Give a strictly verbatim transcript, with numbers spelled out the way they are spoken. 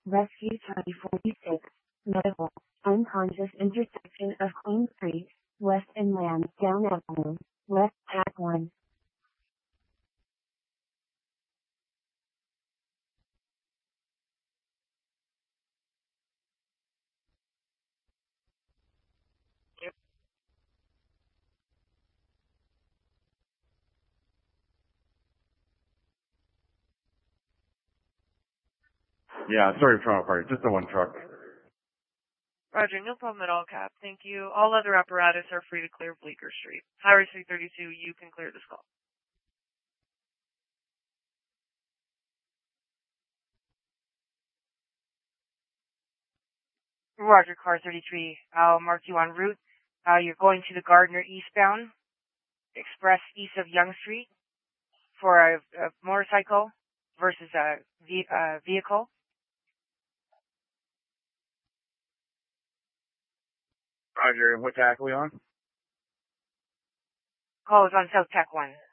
Rescue twenty forty-six, Medical, unconscious intersection of Queen Street, West and Lansdowne Avenue, West Tack one. Yeah, sorry for trauma party. Just the one truck. Roger, no problem at all, Cap. Thank you. All other apparatus are free to clear Bleecker Street. Highway three thirty-two, you can clear this call. Roger, car thirty-three. I'll mark you en route. Uh, you're going to the Gardner eastbound, express east of Yonge Street for a, a motorcycle versus a ve- uh, vehicle. Roger, what tack are we on? Call is on South Tech one.